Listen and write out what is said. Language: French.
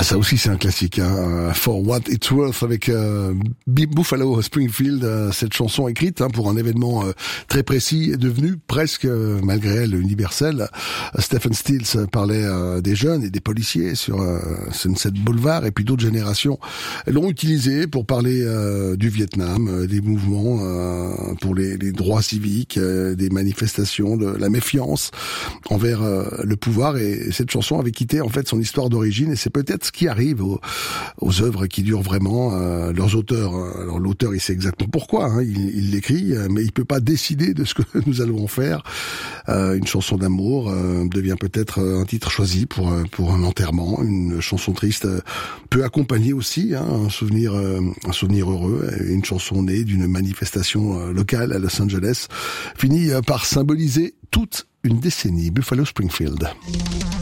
Ça aussi c'est un classique, hein. For What It's Worth avec Buffalo Springfield, cette chanson écrite pour un événement très précis est devenue presque, malgré elle, universelle. Stephen Stills parlait des jeunes et des policiers sur Sunset Boulevard, et puis d'autres générations l'ont utilisé pour parler du Vietnam, des mouvements pour les droits civiques, des manifestations, de la méfiance envers le pouvoir, et cette chanson avait quitté en fait son histoire d'origine, et c'est peut-être ce qui arrive aux œuvres qui durent vraiment, leurs auteurs. Alors l'auteur, il sait exactement pourquoi, il l'écrit, mais il peut pas décider de ce que nous allons en faire. Une chanson d'amour devient peut-être un titre choisi pour un enterrement. Une chanson triste peut accompagner aussi un souvenir heureux. Une chanson née d'une manifestation locale à Los Angeles finit par symboliser toute une décennie. Buffalo Springfield.